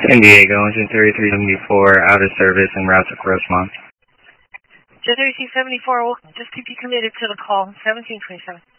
San Diego, engine 3374, out of service and route to Grossmont. Jet 3374, we'll just keep you committed to the call, 1727.